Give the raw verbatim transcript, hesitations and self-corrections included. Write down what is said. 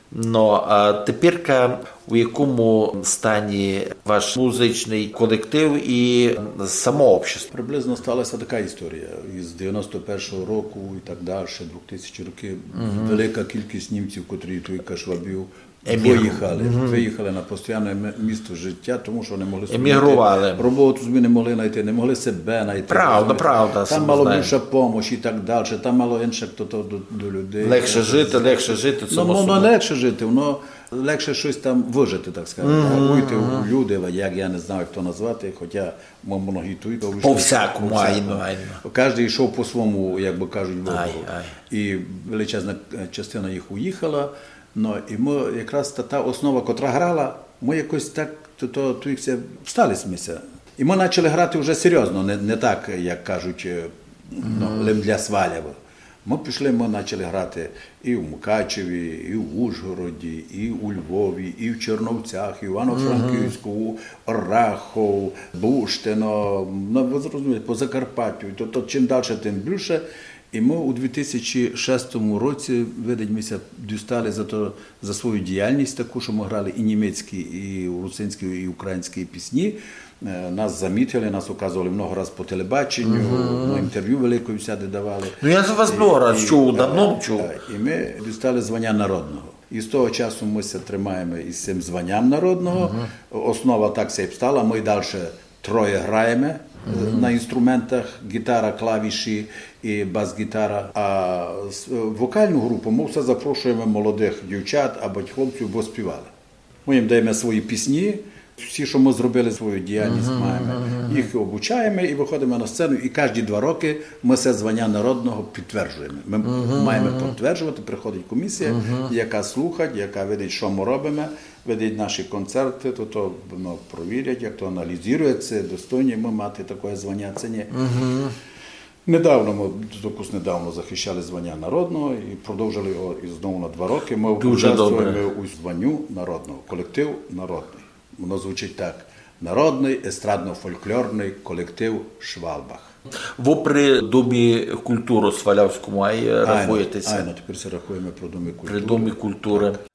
Ну, а тепер у якому стані ваш музичний колектив і само общество? Приблизно сталася така історія. Із дев'яносто першого року і так далі, двохтисячні роки, угу. велика кількість німців, котрі тут швабів, виїхали. Угу. Виїхали на постійне місто життя, тому що не могли собі знайти роботу, не могли знайти, не могли себе знайти. Правда, правда. Там мало більше допомоги і так далі, там мало інше хто до, до людей. Легше жити, легше жити. Ну, воно легше жити, воно легше щось там вижити, так сказати. Mm-hmm. Вийти у люди, як я не знаю, як то назвати, хоча многі тут. По-всякому, айно, айно. Кожен йшов по своєму, як би кажуть, вибору. І величезна частина їх уїхала. Ну, і ми якраз та, та основа, котра грала, ми якось так, то, то, то їх всталися. І ми почали грати вже серйозно, не, не так, як кажуть, ну, лим для свалява. Ми пішли, ми почали грати і в Мукачеві, і в Ужгороді, і у Львові, і в Черновцях, і в Івано-Франківську, uh-huh. Орахов, Буштино, ну, ви зрозумієте, по Закарпаттю. То, то чим далі, тим більше. І ми у дві тисячі шостому році, видать, дістали за, то, за свою діяльність таку, що ми грали і німецькі, і русинські, і українські пісні. Нас замітили, нас указували много раз по телебаченню, uh-huh. інтерв'ю великої всяде давали. Ну я за вас много раз чув, давно чув. І ми дістали звання народного. І з того часу ми се тримаємо із цим званням народного. Uh-huh. Основа так се стала, ми далі троє граємо uh-huh. на інструментах, гітара, клавіші і бас-гітара. А вокальну групу ми все запрошуємо молодих дівчат або хлопців, бо співали. Ми їм даємо свої пісні. Всі, що ми зробили свою діяльність, uh-huh, маємо, uh-huh. їх обучаємо і виходимо на сцену. І кожні два роки ми це звання народного підтверджуємо. Ми uh-huh, маємо підтверджувати, приходить комісія, uh-huh. яка слухає, яка видить, що ми робимо, видить наші концерти, то, то ну, провірять, як то аналізують, це достойні ми мати таке звання, це не. Uh-huh. Недавно, ми докус недавно захищали звання народного і продовжили його і знову на два роки. Ми участвуємо у званню народного, колектив народний. Воно звучить так. Народний естрадно-фольклорний колектив «Швалбах». Ви при Домі культури Свалявському ай рахуєтеся? Айно, тепер це рахуємо про Домі культури. При Домі культури.